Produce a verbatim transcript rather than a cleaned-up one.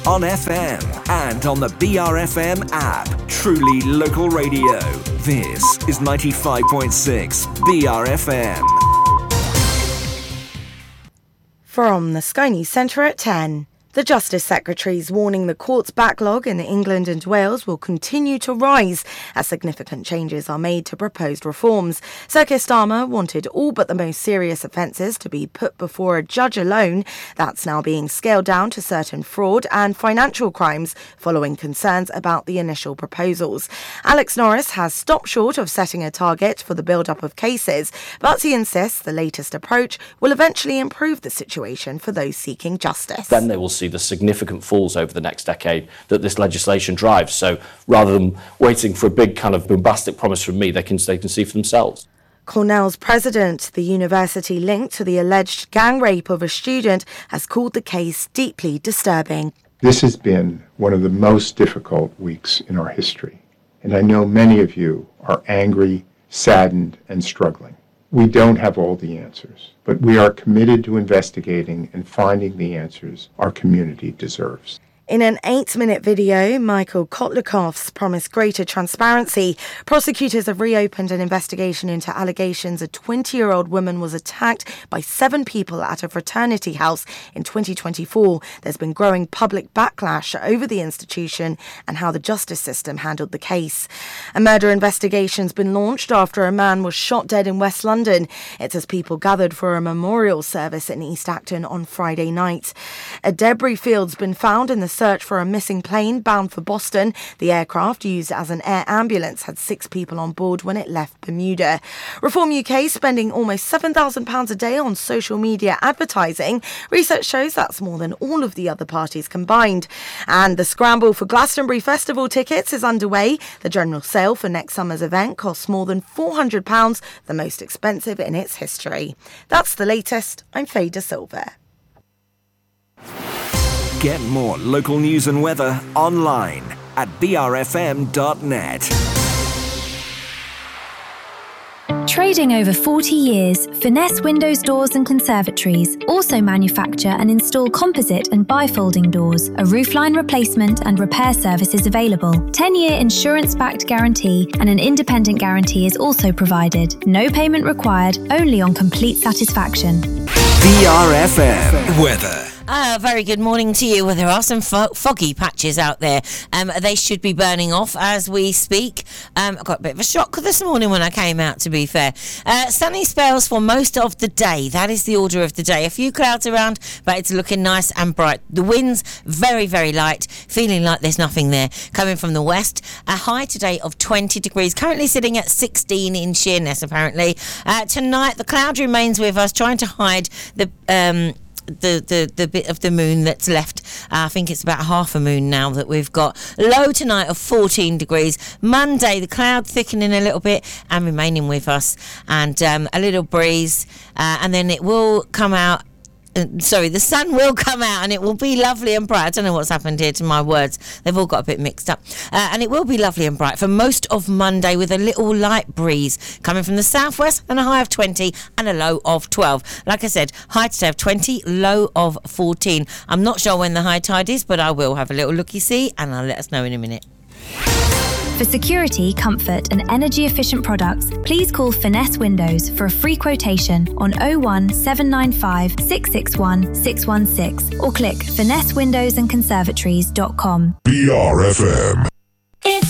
on F M and on the B R F M app. Truly local radio. This is ninety-five point six B R F M. From the Sky News Centre at ten. The Justice Secretary is warning the court's backlog in England and Wales will continue to rise as significant changes are made to proposed reforms. Sir Keir Starmer wanted all but the most serious offences to be put before a judge alone. That's now being scaled down to certain fraud and financial crimes following concerns about the initial proposals. Alex Norris has stopped short of setting a target for the build-up of cases, but he insists the latest approach will eventually improve the situation for those seeking justice. Then they will see the significant falls over the next decade that this legislation drives. So rather than waiting for a big kind of bombastic promise from me, they can they can see for themselves. Cornell's president, the university linked to the alleged gang rape of a student, has called the case deeply disturbing. This has been one of the most difficult weeks in our history, and I know many of you are angry, saddened, and struggling. We don't have all the answers, but we are committed to investigating and finding the answers our community deserves. In an eight-minute video, Michael Kotlikov's promised greater transparency. Prosecutors have reopened an investigation into allegations a twenty-year-old woman was attacked by seven people at a fraternity house in twenty twenty-four. There's been growing public backlash over the institution and how the justice system handled the case. A murder investigation's been launched after a man was shot dead in West London. It's as people gathered for a memorial service in East Acton on Friday night. A debris field's been found in the search for a missing plane bound for Boston. The aircraft, used as an air ambulance, had six people on board when it left Bermuda. Reform U K spending almost seven thousand pounds a day on social media advertising. Research shows that's more than all of the other parties combined. And the scramble for Glastonbury Festival tickets is underway. The general sale for next summer's event costs more than four hundred pounds, the most expensive in its history. That's the latest. I'm Faye De Silva. Get more local news and weather online at b r f m dot net. Trading over forty years, Finesse Windows Doors and Conservatories also manufacture and install composite and bifolding doors. A roofline replacement and repair service is available. ten-year insurance-backed guarantee and an independent guarantee is also provided. No payment required, only on complete satisfaction. B R F M weather. Uh, very good morning to you. Well, there are some fo- foggy patches out there. Um, they should be burning off as we speak. Um, I got a bit of a shock this morning when I came out, to be fair. Uh, sunny spells for most of the day. That is the order of the day. A few clouds around, but it's looking nice and bright. The wind's very, very light, feeling like there's nothing there. Coming from the west, a high today of twenty degrees, currently sitting at sixteen in Sheerness, apparently. Uh, tonight, the cloud remains with us, trying to hide the... Um, The, the the bit of the moon that's left. uh, I think it's about half a moon now that we've got. Low tonight of fourteen degrees. Monday, the cloud thickening a little bit and remaining with us, and um, a little breeze, uh, and then it will come out. Uh, sorry, the sun will come out and it will be lovely and bright. I don't know what's happened here to my words. They've all got a bit mixed up. Uh, and it will be lovely and bright for most of Monday, with a little light breeze coming from the southwest, and a high of twenty and a low of twelve. Like I said, high today of twenty, low of fourteen. I'm not sure when the high tide is, but I will have a little looky-see and I'll let us know in a minute. For security, comfort and energy-efficient products, please call Finesse Windows for a free quotation on oh one seven nine five six six one six one six or click finesse windows and conservatories dot com. B R F M.